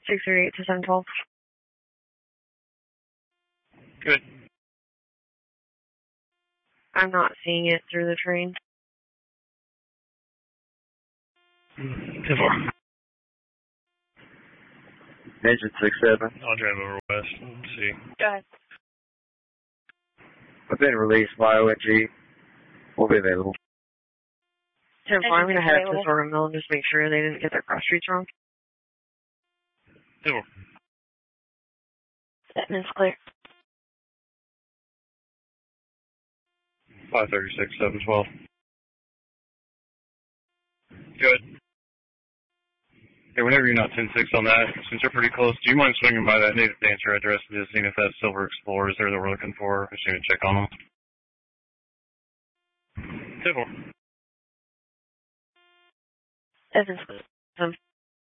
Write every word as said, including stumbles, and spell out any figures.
six thirty-eight to seven twelve. Good. I'm not seeing it through the train. ten four. Engine six seven. I'll drive over west. Let's see. Go ahead. I've been released by O N G. We'll be available. ten four, I'm going to head up to available. Sorghum Mill and just make sure they didn't get their cross streets wrong. ten four. That is clear. five thirty-six, seven twelve. Good. Okay, whenever you're not ten six on that, since you're pretty close, do you mind swinging by that native dancer address and just seeing if that Silver Explorer is there that we're looking for? Just need to check on them. ten four. That is clear.